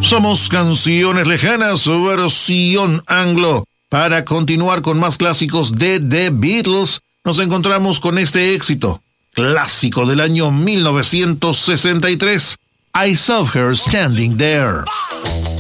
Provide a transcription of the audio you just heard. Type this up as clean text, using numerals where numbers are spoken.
Somos Canciones Lejanas, versión anglo. Para continuar con más clásicos de The Beatles, nos encontramos con este éxito, clásico del año 1963, I Saw Her Standing There.